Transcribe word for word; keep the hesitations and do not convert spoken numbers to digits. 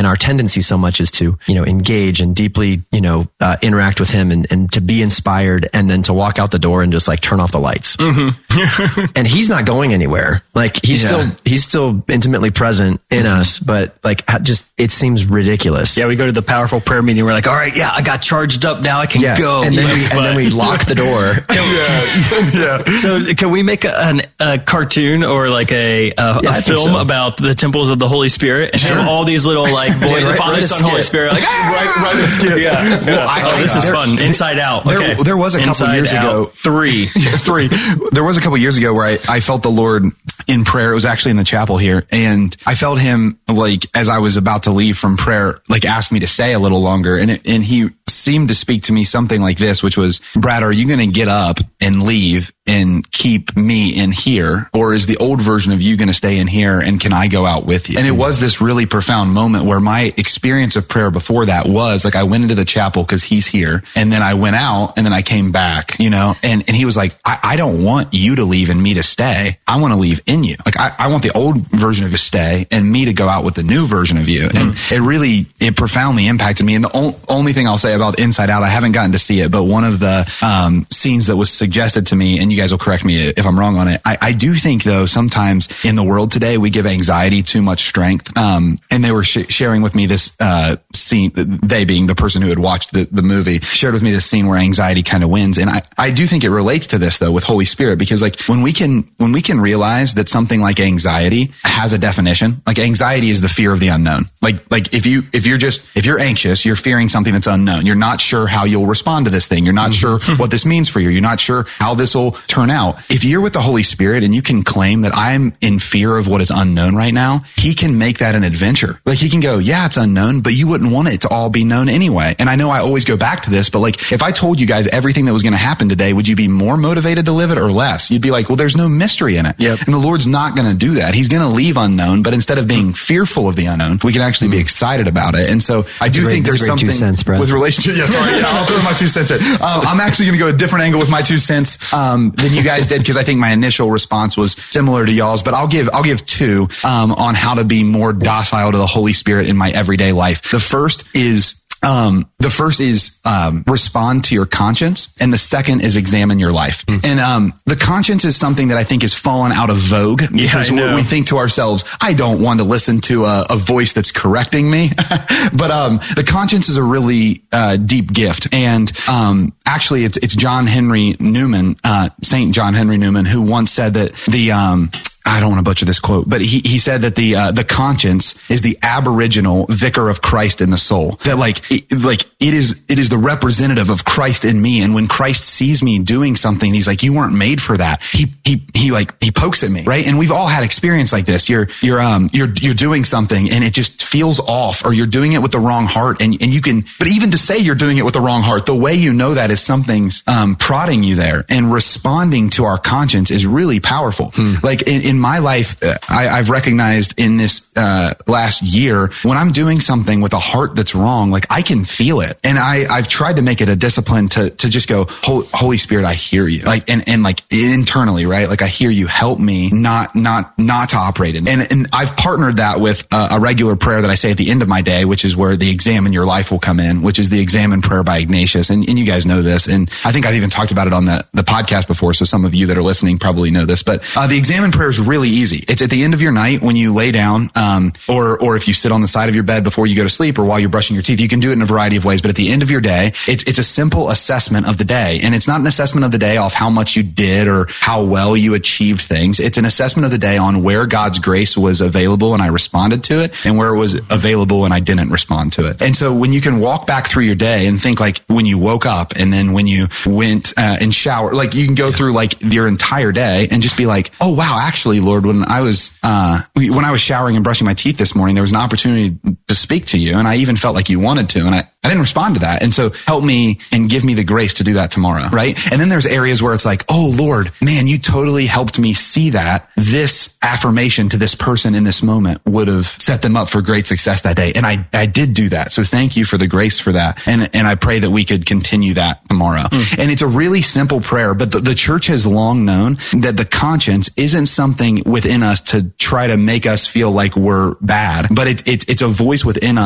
our tendency so much is to, you know, engage and deeply, you know, uh, interact with him and, and to be inspired and then to walk out the door and just like turn off the lights. Mm-hmm. And he's not going anywhere. Like he's yeah. still, he's still intimately present in mm-hmm. us, but like just, it seems ridiculous. Yeah. We go to the powerful prayer meeting. We're like, all right, yeah, I got charged up. Now I can yeah. go. And then, yeah, we, and then we lock the door. yeah. yeah. So can we make a, an, a cartoon or like a, a, yeah, a film so. about the temples of the Holy Spirit and sure. have all these little like boy, Dude, the right, Father, right Son, Holy Spirit, like ah! right, right, a skit. Yeah. Well, yeah. I, oh, I, this I, is there, fun. Inside Out. There, okay. there was a couple Inside years out. ago. Three, three. There was a couple years ago where I, I felt the Lord in prayer. It was actually in the chapel here, and I felt him like as I was about to leave from prayer, like ask me to stay a little longer, and it, and he seemed to speak to me something like this, which was, Brad, are you going to get up and leave and keep me in here? Or is the old version of you going to stay in here and can I go out with you? And it was this really profound moment where my experience of prayer before that was like, I went into the chapel because he's here, and then I went out and then I came back, you know, and, and he was like, I, I don't want you to leave and me to stay. I want to leave in you. Like I, I want the old version of you to stay and me to go out with the new version of you. Mm. And it really, it profoundly impacted me. And the o- only thing I'll say about Inside Out, I haven't gotten to see it, but one of the um, scenes that was suggested to me, and you guys will correct me if I'm wrong on it. I, I do think though, sometimes in the world today, we give anxiety too much strength. Um, and they were sh- sharing with me this uh, scene, they being the person who had watched the, the movie, shared with me this scene where anxiety kind of wins. And I, I do think it relates to this though with Holy Spirit, because like when we can, when we can realize that something like anxiety has a definition, like anxiety is the fear of the unknown. Like, like if you, if you're just, if you're anxious, you're fearing something that's unknown. You're not sure how you'll respond to this thing. You're not mm-hmm. sure what this means for you. You're not sure how this will turn out. If you're with the Holy Spirit and you can claim that I'm in fear of what is unknown right now, he can make that an adventure. Like he can go, yeah, it's unknown, but you wouldn't want it to all be known anyway. And I know I always go back to this, but like if I told you guys everything that was going to happen today, would you be more motivated to live it or less? You'd be like, well, there's no mystery in it. Yep. And the Lord's not going to do that. He's going to leave unknown, but instead of being fearful of the unknown, we can actually mm. be excited about it. And so I do great, think there's something cents, with relationship. Yeah, sorry, yeah, I'll throw my two cents in. Um, I'm actually going to go a different angle with my two cents um, than you guys did, because I think my initial response was similar to y'all's. But I'll give I'll give two um, on how to be more docile to the Holy Spirit in my everyday life. The first is. Um, the first is, um, respond to your conscience. And the second is examine your life. Mm. And, um, the conscience is something that I think has fallen out of vogue because yeah, we think to ourselves, I don't want to listen to a, a voice that's correcting me. But, um, the conscience is a really, uh, deep gift. And, um, actually it's, it's John Henry Newman, uh, Saint John Henry Newman, who once said that the, um, I don't want to butcher this quote, but he, he said that the, uh, the conscience is the aboriginal vicar of Christ in the soul. That like, it, like it is, it is the representative of Christ in me. And when Christ sees me doing something, he's like, you weren't made for that. He, he, he like, he pokes at me, right? And we've all had experience like this. You're, you're, um, you're, you're doing something and it just feels off, or you're doing it with the wrong heart. And, and you can, but even to say you're doing it with the wrong heart, the way you know that is something's, um, prodding you there, and responding to our conscience is really powerful. Hmm. Like in, in my life, uh, I, I've recognized in this uh, last year, when I'm doing something with a heart that's wrong, like I can feel it. And I, I've tried to make it a discipline to to just go, Holy Spirit, I hear you. Like, and, and like internally, right? Like I hear you, help me not, not, not to operate in. And, and I've partnered that with a, a regular prayer that I say at the end of my day, which is where the examine your life will come in, which is the examine prayer by Ignatius. And, and you guys know this. And I think I've even talked about it on the, the podcast before. So some of you that are listening probably know this, but uh, the examine prayer is really easy. It's at the end of your night when you lay down, um, or, or if you sit on the side of your bed before you go to sleep, or while you're brushing your teeth. You can do it in a variety of ways, but at the end of your day, it's, it's a simple assessment of the day. And it's not an assessment of the day off how much you did or how well you achieved things. It's an assessment of the day on where God's grace was available and I responded to it, and where it was available and I didn't respond to it. And so when you can walk back through your day and think like when you woke up and then when you went uh, and showered, like you can go through like your entire day and just be like, oh wow, actually, Lord, when I was, uh, when I was showering and brushing my teeth this morning, there was an opportunity to speak to you. And I even felt like you wanted to. And I, I didn't respond to that. And so help me and give me the grace to do that tomorrow. Right. And then there's areas where it's like, oh Lord, man, you totally helped me see that this affirmation to this person in this moment would have set them up for great success that day. And I, I did do that. So thank you for the grace for that. And, and I pray that we could continue that tomorrow. Mm. And it's a really simple prayer, but the, the church has long known that the conscience isn't something within us to try to make us feel like we're bad, but it, it, it's a voice within us